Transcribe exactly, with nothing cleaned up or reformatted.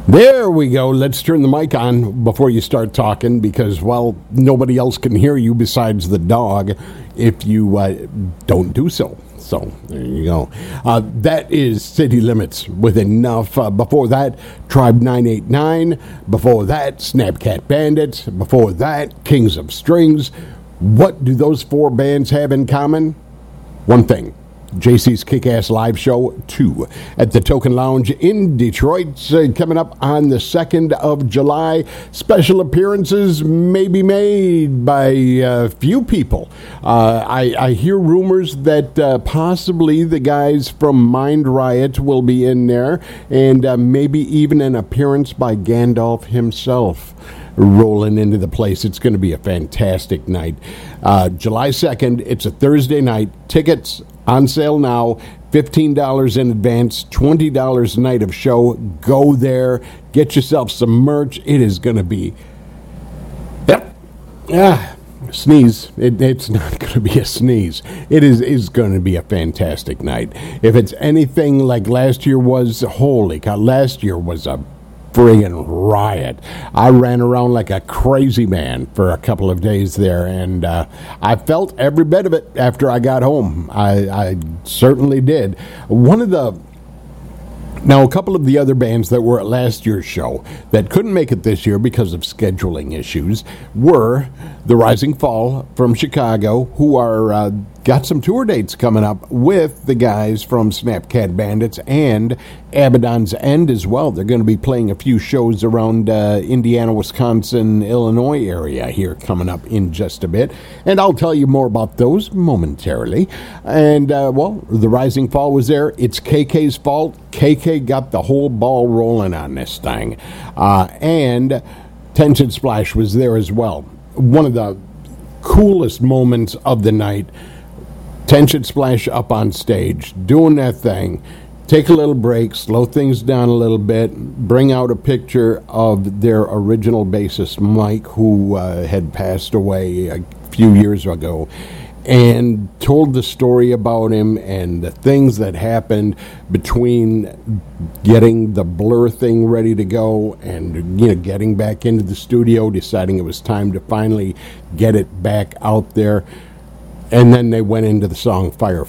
There we go. Let's turn the mic on before you start talking because, well, nobody else can hear you besides the dog if you uh, don't do so. So there you go. Uh, that is City Limits with Enough. Uh, before that, Tribe nine eight nine. Before that, Snapcat Bandits. Before that, Kings of Strings. What do those four bands have in common? One thing. J C's Kick-Ass Live Show two at the Token Lounge in Detroit, uh, coming up on the second of July. Special appearances may be made by a few people. Uh, I, I hear rumors that uh, possibly the guys from Mind Riot will be in there, and uh, maybe even an appearance by Gandalf himself rolling into the place. It's going to be a fantastic night. Uh, July second, it's a Thursday night. Tickets on sale now, fifteen dollars in advance, twenty dollars a night of show. Go there, get yourself some merch. It is going to be, yep, ah, sneeze. It, it's not going to be a sneeze. It is, is going to be a fantastic night. If it's anything like last year was, holy cow, last year was a friggin' riot. I ran around like a crazy man for a couple of days there, and uh, I felt every bit of it after I got home. I, I certainly did. One of the Now, a couple of the other bands that were at last year's show that couldn't make it this year because of scheduling issues were the Rising Fall from Chicago, who are uh, got some tour dates coming up with the guys from Snapcat Bandits and Abaddon's End as well. They're going to be playing a few shows around uh, Indiana, Wisconsin, Illinois area here coming up in just a bit. And I'll tell you more about those momentarily. And, uh, well, the Rising Fall was there. It's K K's fault. K K got the whole ball rolling on this thing. Uh, and Tension Splash was there as well. One of the coolest moments of the night. Tension Splash up on stage, doing that thing. Take a little break, slow things down a little bit, bring out a picture of their original bassist, Mike, who uh, had passed away a few years ago, and told the story about him and the things that happened between getting the Blur thing ready to go and, you know, getting back into the studio, deciding it was time to finally get it back out there. And then they went into the song Fire